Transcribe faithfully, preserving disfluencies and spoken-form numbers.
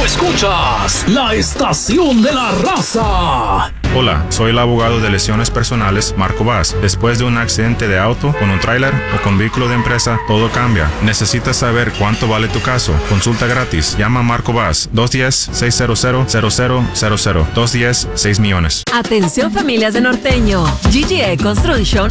escuchas la estación de la raza. Hola, soy el abogado de lesiones personales, Marco Vaz. Después de un accidente de auto, con un tráiler o con vehículo de empresa, todo cambia. ¿Necesitas saber cuánto vale tu caso? Consulta gratis. Llama a Marco Vaz, dos uno cero, seis cero cero, cero cero cero cero, dos uno cero, seis millones. Atención familias de Norteño. G G A Construction